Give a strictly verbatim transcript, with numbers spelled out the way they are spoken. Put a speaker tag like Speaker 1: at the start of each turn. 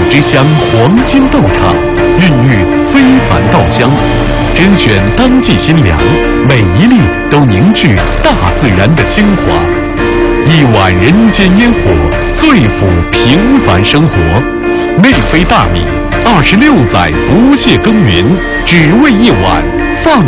Speaker 1: 之乡黄金豆塔，孕育非凡稻香，甄选当季新粮，每一粒都凝聚大自然的精华。一碗人间烟火，最抚平凡生活。内飞大米，二十六载不懈耕耘，只为一碗放